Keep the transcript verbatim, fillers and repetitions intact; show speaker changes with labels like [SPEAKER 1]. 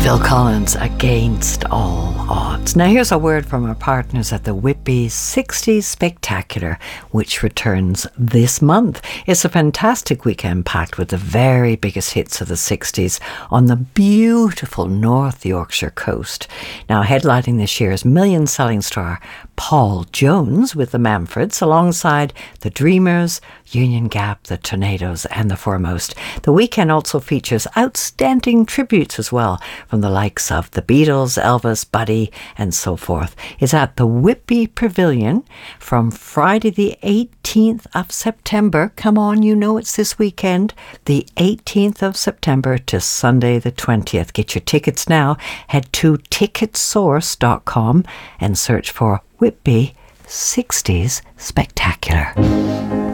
[SPEAKER 1] Phil Collins, Against All Odds. Now here's a word from our partners at the Whitby sixties Spectacular, which returns this month. It's a fantastic weekend packed with the very biggest hits of the sixties on the beautiful North Yorkshire coast. Now headlining this year is million-selling star Paul Jones with the Manfreds, alongside the Dreamers, Union Gap, the Tornadoes and the Foremost. The weekend also features outstanding tributes as well from the likes of the Beatles, Elvis, Buddy and so forth. It's at the Whitby Pavilion from Friday the eighteenth of September. Come on, you know it's this weekend. The eighteenth of September to Sunday the twentieth. Get your tickets now. Head to ticket source dot com and search for Whitby sixties Spectacular.